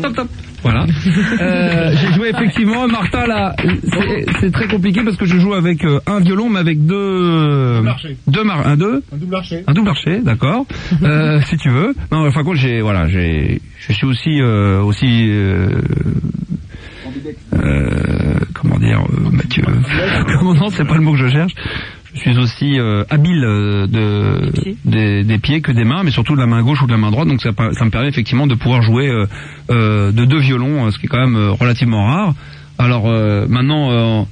stop. Voilà. J'ai joué effectivement, Martin là, c'est très compliqué parce que je joue avec un violon mais avec un double archet. Un double archet, d'accord. Si tu veux. Non, enfin contre je suis aussi comment dire, Mathieu. Non, c'est pas le mot que je cherche. Je suis aussi habile des pieds que des mains, mais surtout de la main gauche ou de la main droite, donc ça me permet effectivement de pouvoir jouer de deux violons, ce qui est quand même relativement rare. Alors maintenant,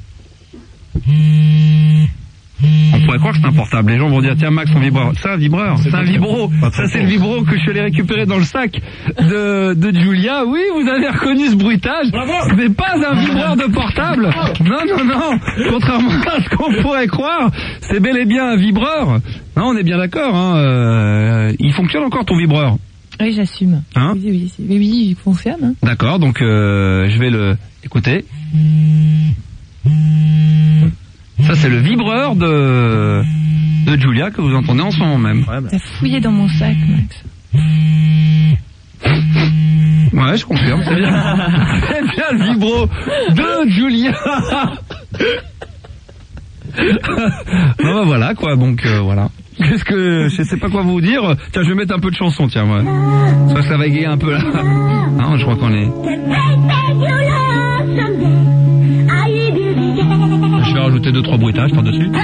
on pourrait croire que c'est un portable. Les gens vont dire tiens Max, son vibreur. C'est un vibreur, c'est un vibro. Ça c'est le vibro que je suis allé récupérer dans le sac de Julia. Oui, vous avez reconnu ce bruitage. Ce n'est pas un vibreur de portable. Non. Contrairement à ce qu'on pourrait croire, c'est bel et bien un vibreur. Non, on est bien d'accord. Il fonctionne encore ton vibreur? Oui, j'assume. Hein? Oui, il fonctionne. Hein. D'accord, donc je vais le écouter. Ça c'est le vibreur de Julia que vous entendez en ce moment même. T'as fouillé dans mon sac, Max. Ouais, je confirme, c'est bien. C'est bien le vibro de Julia. Non, bah voilà quoi, donc voilà. Qu'est-ce que je sais pas quoi vous dire. Tiens, je vais mettre un peu de chanson, tiens, ouais. Ça va égayer un peu là. Non, je crois qu'on est. Je vais rajouter 2-3 bruitages par-dessus.